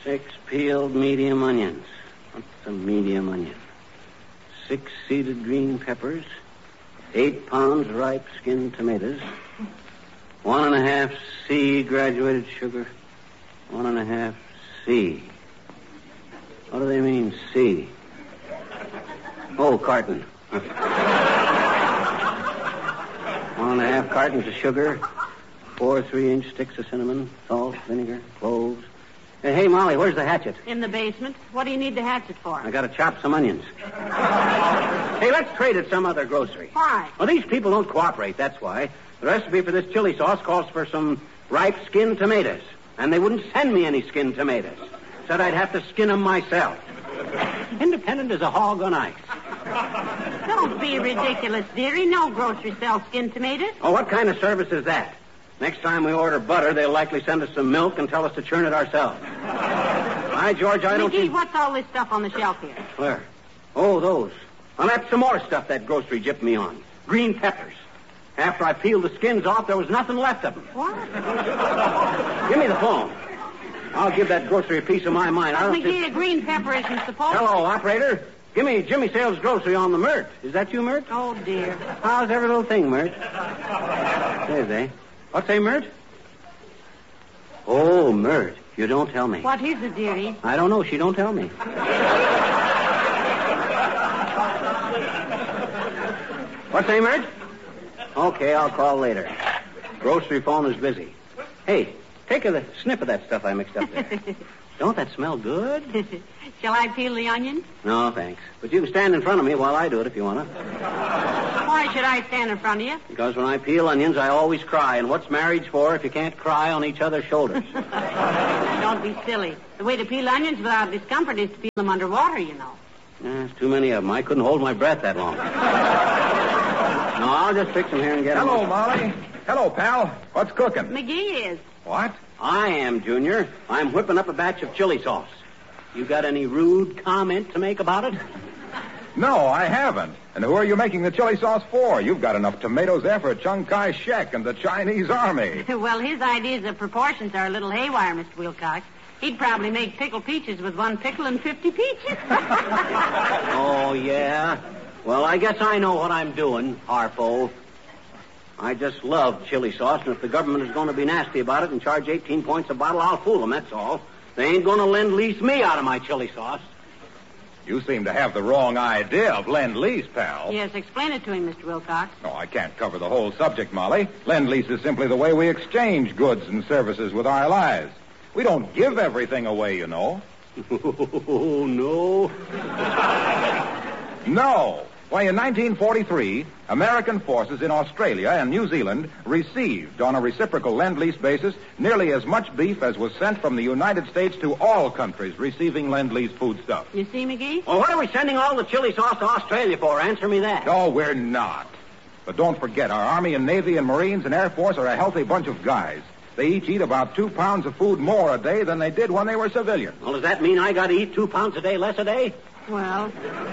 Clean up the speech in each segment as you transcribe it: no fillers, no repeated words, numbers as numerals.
6 peeled medium onions. What's a medium onion? 6 seeded green peppers. 8 pounds ripe skinned tomatoes. 1.5 C graduated sugar. 1.5 C. What do they mean, C? Oh, carton. 1.5 cartons of sugar. 4 3-inch sticks of cinnamon. Salt, vinegar, cloves. Hey, Molly, where's the hatchet? In the basement. What do you need the hatchet for? I gotta chop some onions. Hey, let's trade at some other grocery. Why? Well, these people don't cooperate, that's why. The recipe for this chili sauce calls for some ripe skinned tomatoes. And they wouldn't send me any skinned tomatoes. Said I'd have to skin them myself. Independent as a hog on ice. Don't be ridiculous, dearie. No grocery sells skinned tomatoes. Oh, what kind of service is that? Next time we order butter, they'll likely send us some milk and tell us to churn it ourselves. By George, I don't McGee, see... what's all this stuff on the shelf here? Where? Oh, those. Well, that's some more stuff that grocery gypped me on. Green peppers. After I peeled the skins off, there was nothing left of them. What? Give me the phone. I'll give that grocery a piece of my mind. McGee, a green pepper isn't supposed to... Hello, operator. Give me Jimmy Sales Grocery on the Mert. Is that you, Mert? Oh, dear. How's every little thing, Mert? There's they. What's a Mert? Oh, Mert. You don't tell me. What is it, dearie? I don't know. She don't tell me. What's a Mert? Okay, I'll call later. Grocery phone is busy. Hey, take a sniff of that stuff I mixed up there. Don't that smell good? Shall I peel the onions? No, thanks. But you can stand in front of me while I do it if you want to. Why should I stand in front of you? Because when I peel onions, I always cry. And what's marriage for if you can't cry on each other's shoulders? Don't be silly. The way to peel onions without discomfort is to peel them underwater, you know. There's too many of them. I couldn't hold my breath that long. No, I'll just fix them here and get them. Hello, Molly. Hello, pal. What's cooking? McGee is. What? I am, Junior. I'm whipping up a batch of chili sauce. You got any rude comment to make about it? No, I haven't. And who are you making the chili sauce for? You've got enough tomatoes there for Chiang Kai-shek and the Chinese army. Well, his ideas of proportions are a little haywire, Mr. Wilcox. He'd probably make pickled peaches with 1 pickle and 50 peaches. Oh, yeah? Well, I guess I know what I'm doing, Harpo. I just love chili sauce, and if the government is going to be nasty about it and charge 18 points a bottle, I'll fool them, that's all. They ain't going to lend-lease me out of my chili sauce. You seem to have the wrong idea of lend-lease, pal. Yes, explain it to him, Mr. Wilcox. No, I can't cover the whole subject, Molly. Lend-lease is simply the way we exchange goods and services with our lives. We don't give everything away, you know. Oh, no. No. Why, in 1943, American forces in Australia and New Zealand received, on a reciprocal lend-lease basis, nearly as much beef as was sent from the United States to all countries receiving lend-lease foodstuff. You see, McGee? Well, what are we sending all the chili sauce to Australia for? Answer me that. No, we're not. But don't forget, our Army and Navy and Marines and Air Force are a healthy bunch of guys. They each eat about 2 pounds of food more a day than they did when they were civilians. Well, does that mean I got to eat 2 pounds a day less a day? Well,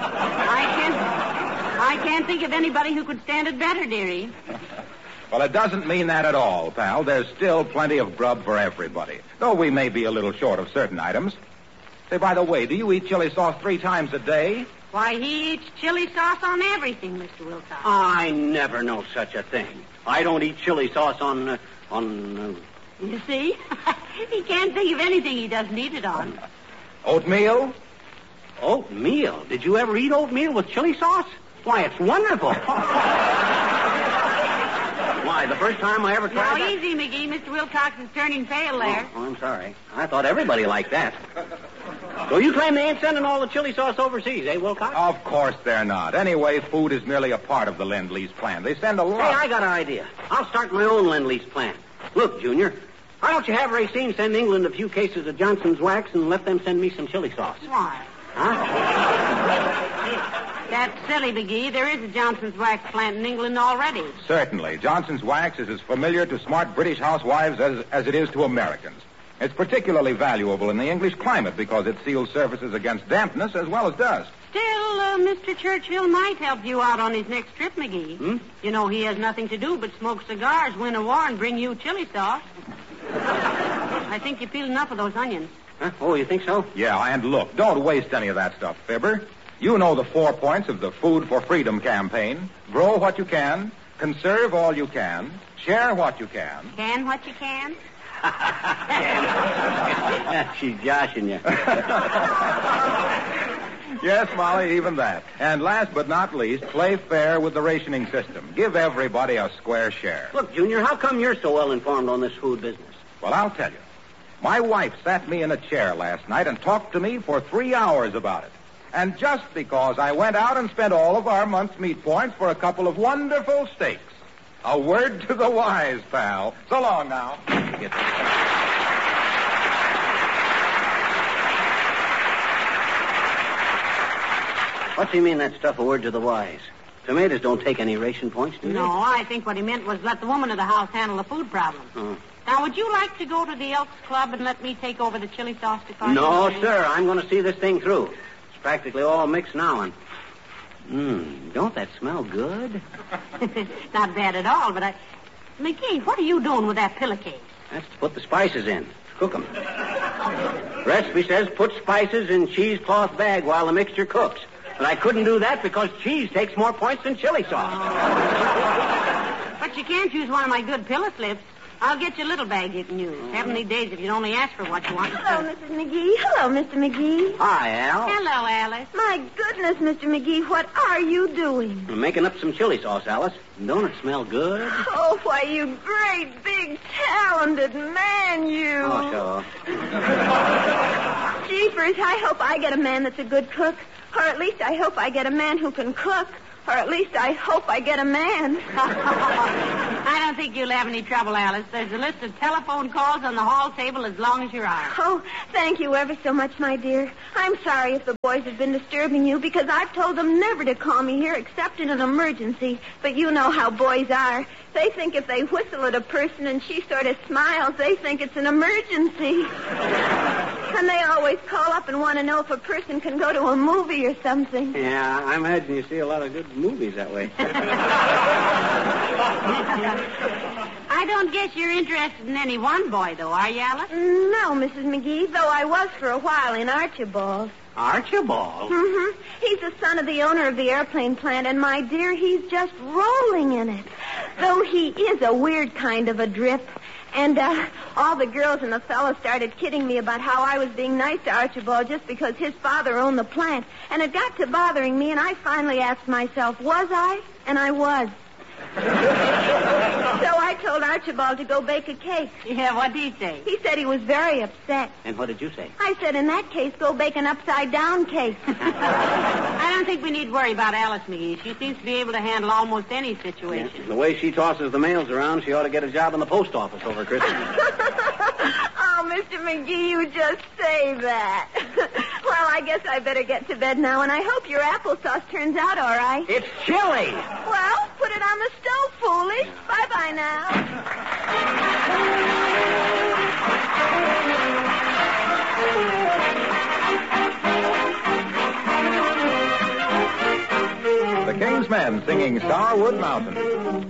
I can't think of anybody who could stand it better, dearie. Well, it doesn't mean that at all, pal. There's still plenty of grub for everybody, though we may be a little short of certain items. Say, by the way, do you eat chili sauce 3 times a day? Why, he eats chili sauce on everything, Mr. Wilcox. I never know such a thing. I don't eat chili sauce on... You see? He can't think of anything he doesn't eat it on. Oatmeal? Oatmeal? Did you ever eat oatmeal with chili sauce? Why, it's wonderful. Why, the first time I ever tried Now, that... easy, McGee. Mr. Wilcox is turning pale there. Oh, I'm sorry. I thought everybody liked that. So you claim they ain't sending all the chili sauce overseas, eh, Wilcox? Of course they're not. Anyway, food is merely a part of the Lend-Lease plan. They send a lot. Hey, I got an idea. I'll start my own Lend-Lease plan. Look, Junior, why don't you have Racine send England a few cases of Johnson's wax and let them send me some chili sauce? Why? Huh? That's silly, McGee. There is a Johnson's wax plant in England already. Certainly. Johnson's wax is as familiar to smart British housewives as it is to Americans. It's particularly valuable in the English climate because it seals surfaces against dampness as well as dust. Still, Mr. Churchill might help you out on his next trip, McGee. You know, he has nothing to do but smoke cigars, win a war, and bring you chili sauce. I think you peeled enough of those onions. Huh? Oh, you think so? Yeah, and look, don't waste any of that stuff, Fibber. You know the 4 points of the Food for Freedom campaign. Grow what you can, conserve all you can, share what you can. Can what you can? She's joshing you. Yes, Molly, even that. And last but not least, play fair with the rationing system. Give everybody a square share. Look, Junior, how come you're so well informed on this food business? Well, I'll tell you. My wife sat me in a chair last night and talked to me for 3 hours about it. And just because I went out and spent all of our month's meat points for a couple of wonderful steaks. A word to the wise, pal. So long now. What's he mean, that stuff, a word to the wise? Tomatoes don't take any ration points, do they? No, I think what he meant was let the woman of the house handle the food problem. Oh. Now, would you like to go to the Elks Club and let me take over the chili sauce department? No, sir. I'm going to see this thing through. It's practically all mixed now, and... don't that smell good? Not bad at all, but McGee, what are you doing with that pillowcase? That's to put the spices in. Cook them. Recipe says put spices in cheesecloth bag while the mixture cooks. But I couldn't do that because cheese takes more points than chili sauce. But you can't use one of my good pillow slips. I'll get you a little bag you can use. 70 days if you'd only ask for what you want. Hello, Mrs. McGee. Hello, Mr. McGee. Hi, Al. Hello, Alice. My goodness, Mr. McGee, what are you doing? I'm making up some chili sauce, Alice. Don't it smell good? Oh, why, you great, big, talented man, you. Oh, sure. Jeepers, I hope I get a man that's a good cook. Or at least I hope I get a man who can cook. Or at least I hope I get a man. I don't think you'll have any trouble, Alice. There's a list of telephone calls on the hall table as long as your arm. Oh, thank you ever so much, my dear. I'm sorry if the boys have been disturbing you because I've told them never to call me here except in an emergency. But you know how boys are. They think if they whistle at a person and she sort of smiles, they think it's an emergency. And they always call up and want to know if a person can go to a movie or something. Yeah, I imagine you see a lot of good movies that way. I don't guess you're interested in any one boy, though, are you, Alice? No, Mrs. McGee, though I was for a while in Archibald. Archibald? Mm-hmm. He's the son of the owner of the airplane plant, and, my dear, he's just rolling in it. Though he is a weird kind of a drip. And all the girls and the fellows started kidding me about how I was being nice to Archibald just because his father owned the plant. And it got to bothering me, and I finally asked myself, was I? And I was. So I told Archibald to go bake a cake. Yeah, what did he say? He said he was very upset. And what did you say? I said, in that case, go bake an upside-down cake. I don't think we need worry about Alice McGee. She seems to be able to handle almost any situation. Yeah, the way she tosses the mails around, she ought to get a job in the post office over Christmas. Oh, Mr. McGee, you just say that. Well, I guess I better get to bed now, and I hope your applesauce turns out all right. It's chilly! Well, put it on the stove, foolish. Bye-bye now. The King's Men singing Starwood Mountain.